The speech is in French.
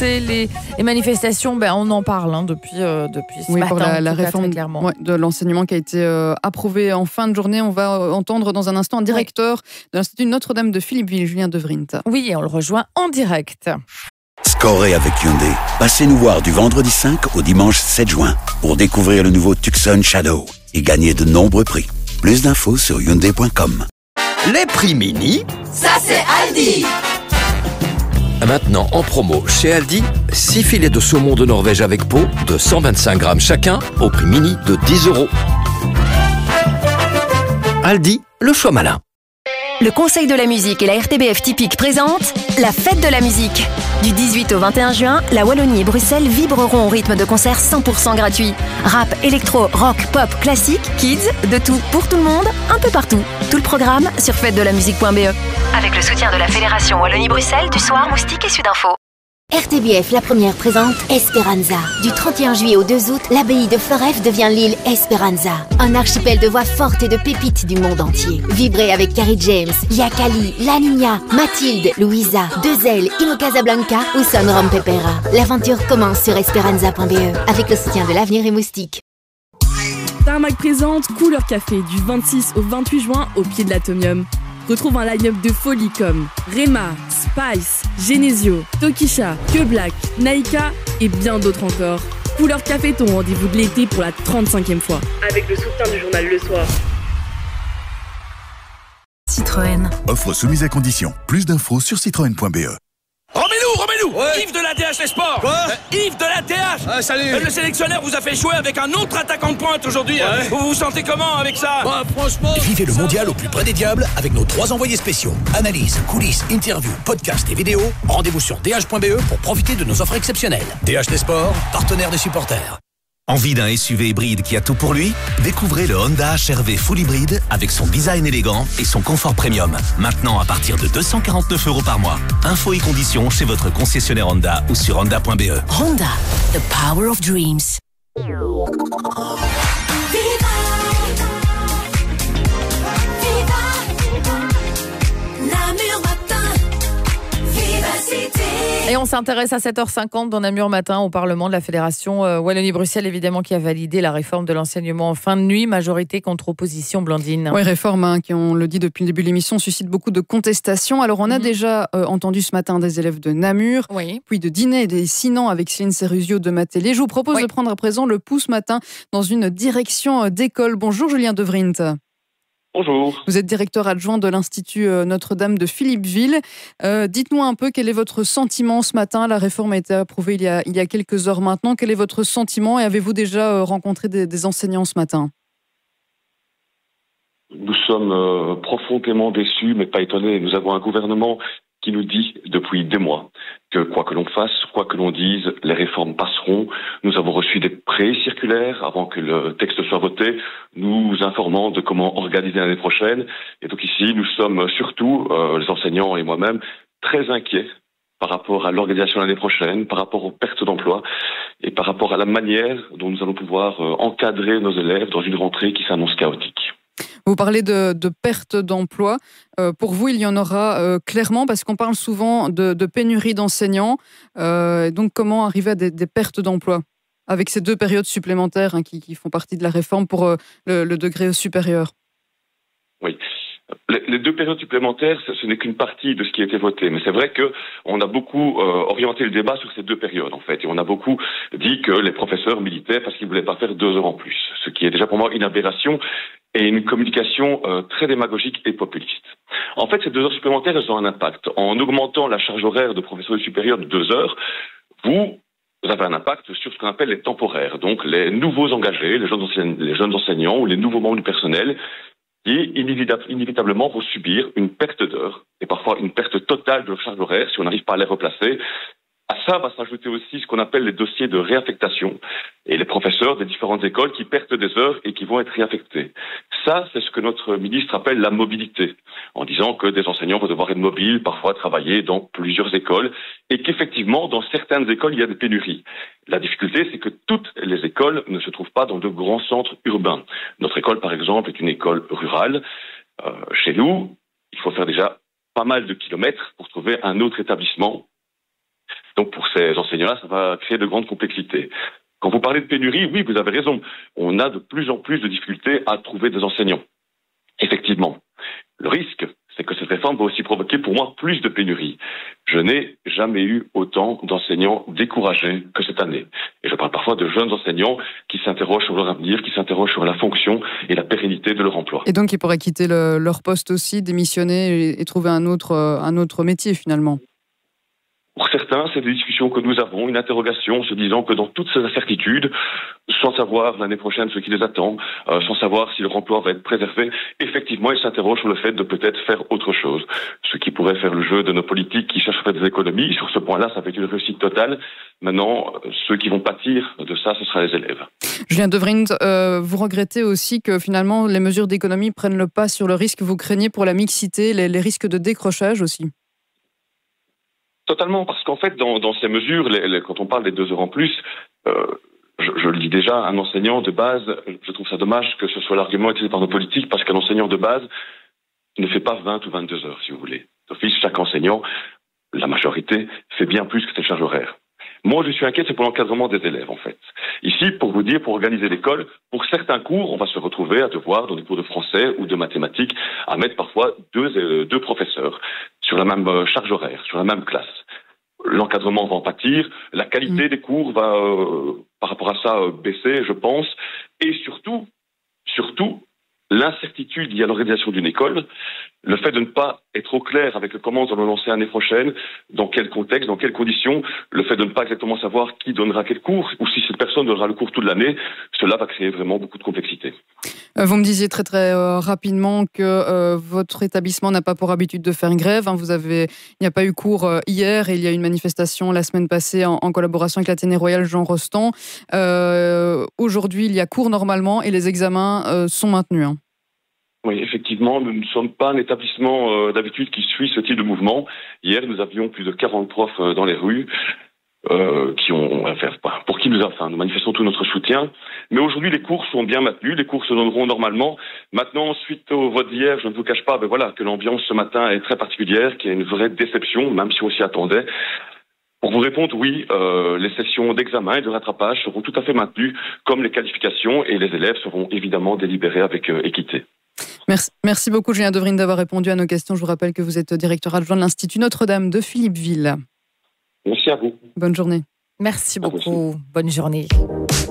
les manifestations, on en parle depuis ce matin. Pour la réforme de de l'enseignement qui a été approuvée en fin de journée. On va entendre dans un instant un directeur de l'Institut Notre-Dame de Philippeville, Julien Devrindt. Oui, et on le rejoint en direct. Scorez avec Hyundai. Passez nous voir du vendredi 5 au dimanche 7 juin pour découvrir le nouveau Tucson Shadow et gagner de nombreux prix. Plus d'infos sur Hyundai.com. Les prix mini, ça c'est Aldi. Maintenant en promo chez Aldi, 6 filets de saumon de Norvège avec peau de 125 grammes chacun au prix mini de 10 €. Aldi, le choix malin. Le Conseil de la musique et la RTBF Typique présentent la fête de la musique. Du 18 au 21 juin, la Wallonie et Bruxelles vibreront au rythme de concerts 100% gratuits. Rap, électro, rock, pop, classique, kids, de tout pour tout le monde, un peu partout. Tout le programme sur fêtedelamusique.be. Avec le soutien de la Fédération Wallonie-Bruxelles, du Soir, Moustique et Sudinfo. RTBF, la première, présente Esperanza. Du 31 juillet au 2 août, l'abbaye de Foref devient l'île Esperanza. Un archipel de voix fortes et de pépites du monde entier. Vibrez avec Carrie James, Lia Kali, La Niña, Mathilde, Louisa, Dezel, Ino Casablanca ou Son Rom Pepera. L'aventure commence sur esperanza.be avec le soutien de l'Avenir et Moustique. Tarmac présente Couleur Café du 26 au 28 juin au pied de l'Atomium. Retrouve un line-up de folie comme Rema, Spice, Genesio, Tokisha, Que Black, Naika et bien d'autres encore. Couleur Café, ton rendez-vous de l'été pour la 35e fois. Avec le soutien du journal Le Soir. Citroën. Offre soumise à condition. Plus d'infos sur citroën.be. Remets-nous Yves de la DH Les Sports. Quoi Yves de la DH. Ah, salut. Le sélectionneur vous a fait jouer avec un autre attaquant de pointe aujourd'hui. Ouais. Vous vous sentez comment avec ça? Franchement... Vivez le mondial au plus près des diables avec nos 3 envoyés spéciaux. Analyse, coulisses, interviews, podcasts et vidéos. Rendez-vous sur dh.be pour profiter de nos offres exceptionnelles. DH Les Sports, partenaire des supporters. Envie d'un SUV hybride qui a tout pour lui? Découvrez le Honda HR-V Full Hybride avec son design élégant et son confort premium. Maintenant à partir de 249 € par mois. Infos et conditions chez votre concessionnaire Honda ou sur honda.be. Honda, the power of dreams. Et on s'intéresse à 7h50 dans Namur Matin au Parlement de la Fédération Wallonie-Bruxelles, évidemment, qui a validé la réforme de l'enseignement en fin de nuit, majorité contre opposition, Blandine. Oui, réforme qui, on le dit depuis le début de l'émission, suscite beaucoup de contestations. Alors, on a déjà entendu ce matin des élèves de Namur, puis de Diné et des Sinan avec Céline Serruzio de ma télé. Je vous propose de prendre à présent le pouls ce matin dans une direction d'école. Bonjour Julien Devrindt. Bonjour. Vous êtes directeur adjoint de l'Institut Notre-Dame de Philippeville. Dites-nous un peu quel est votre sentiment ce matin. La réforme a été approuvée il y a quelques heures maintenant. Quel est votre sentiment et avez-vous déjà rencontré des enseignants ce matin? Nous sommes profondément déçus, mais pas étonnés. Nous avons un gouvernement qui nous dit depuis des mois que quoi que l'on fasse, quoi que l'on dise, les réformes passeront. Nous avons reçu des pré-circulaires avant que le texte soit voté, nous informant de comment organiser l'année prochaine. Et donc ici, nous sommes surtout, les enseignants et moi-même, très inquiets par rapport à l'organisation de l'année prochaine, par rapport aux pertes d'emplois et par rapport à la manière dont nous allons pouvoir encadrer nos élèves dans une rentrée qui s'annonce chaotique. Vous parlez de perte d'emploi. Pour vous, il y en aura clairement, parce qu'on parle souvent de pénurie d'enseignants. Donc, comment arriver à des pertes d'emploi avec ces 2 périodes supplémentaires qui font partie de la réforme pour le degré supérieur? Oui. Les 2 périodes supplémentaires, ce n'est qu'une partie de ce qui a été voté. Mais c'est vrai qu'on a beaucoup orienté le débat sur ces 2 périodes, en fait. Et on a beaucoup dit que les professeurs militaient parce qu'ils ne voulaient pas faire 2 heures en plus. Ce qui est déjà pour moi une aberration et une communication très démagogique et populiste. En fait, ces 2 heures supplémentaires, elles ont un impact. En augmentant la charge horaire de professeurs supérieurs de 2 heures, vous avez un impact sur ce qu'on appelle les temporaires. Donc, les nouveaux engagés, les jeunes enseignants ou les nouveaux membres du personnel qui inévitablement vont subir une perte d'heures et parfois une perte totale de leur charge horaire si on n'arrive pas à les replacer. À ça va s'ajouter aussi ce qu'on appelle les dossiers de réaffectation et les professeurs des différentes écoles qui perdent des heures et qui vont être réaffectés. Ça, c'est ce que notre ministre appelle la mobilité, en disant que des enseignants vont devoir être mobiles, parfois travailler dans plusieurs écoles, et qu'effectivement, dans certaines écoles, il y a des pénuries. La difficulté, c'est que toutes les écoles ne se trouvent pas dans de grands centres urbains. Notre école, par exemple, est une école rurale. Chez nous, il faut faire déjà pas mal de kilomètres pour trouver un autre établissement. Donc pour ces enseignants-là, ça va créer de grandes complexités. Quand vous parlez de pénurie, oui, vous avez raison. On a de plus en plus de difficultés à trouver des enseignants. Effectivement. Le risque, c'est que cette réforme va aussi provoquer pour moi plus de pénurie. Je n'ai jamais eu autant d'enseignants découragés que cette année. Et je parle parfois de jeunes enseignants qui s'interrogent sur leur avenir, qui s'interrogent sur la fonction et la pérennité de leur emploi. Et donc ils pourraient quitter leur poste aussi, démissionner et trouver un autre métier finalement. Pour certains, c'est des discussions que nous avons, une interrogation se disant que dans toutes ces incertitudes, sans savoir l'année prochaine ce qui les attend, sans savoir si leur emploi va être préservé, effectivement, ils s'interrogent sur le fait de peut-être faire autre chose. Ce qui pourrait faire le jeu de nos politiques qui cherchent à faire des économies. Sur ce point-là, ça va être une réussite totale. Maintenant, ceux qui vont pâtir de ça, ce sera les élèves. Julien De Vriend, vous regrettez aussi que finalement les mesures d'économie prennent le pas sur le risque. Vous craignez pour la mixité, les risques de décrochage aussi? Totalement, parce qu'en fait, dans ces mesures, quand on parle des 2 heures en plus, je le dis déjà, un enseignant de base, je trouve ça dommage que ce soit l'argument utilisé par nos politiques, parce qu'un enseignant de base ne fait pas 20 ou 22 heures, si vous voulez. D'office, chaque enseignant, la majorité, fait bien plus que ses charges horaires. Moi, je suis inquiet, c'est pour l'encadrement des élèves, en fait. Ici, pour vous dire, pour organiser l'école, pour certains cours, on va se retrouver à devoir, dans des cours de français ou de mathématiques, à mettre parfois deux professeurs sur la même charge horaire, sur la même classe. L'encadrement va en pâtir, la qualité des cours va, par rapport à ça, baisser, je pense, et surtout, l'incertitude liée à l'organisation d'une école, le fait de ne pas être au clair avec comment nous allons lancer l'année prochaine, dans quel contexte, dans quelles conditions, le fait de ne pas exactement savoir qui donnera quel cours, ou si cette personne donnera le cours toute l'année, cela va créer vraiment beaucoup de complexité. Vous me disiez très très rapidement que votre établissement n'a pas pour habitude de faire grève. Il n'y a pas eu cours hier et il y a eu une manifestation la semaine passée en collaboration avec l'Athénée Royal Jean Rostand. Aujourd'hui, il y a cours normalement et les examens sont maintenus. Oui, effectivement, nous ne sommes pas un établissement d'habitude qui suit ce type de mouvement. Hier, nous avions plus de 40 profs dans les rues pour qui nous manifestons tout notre soutien. Mais aujourd'hui, les cours sont bien maintenus, les cours se donneront normalement. Maintenant, suite au vote d'hier, je ne vous cache pas que l'ambiance ce matin est très particulière, qu'il y a une vraie déception, même si on s'y attendait. Pour vous répondre, oui, les sessions d'examen et de rattrapage seront tout à fait maintenues, comme les qualifications, et les élèves seront évidemment délibérés avec équité. Merci beaucoup, Julien De Vriend, d'avoir répondu à nos questions. Je vous rappelle que vous êtes directeur adjoint de l'Institut Notre-Dame de Philippeville. Merci à vous. Bonne journée. Merci beaucoup. Bonne journée.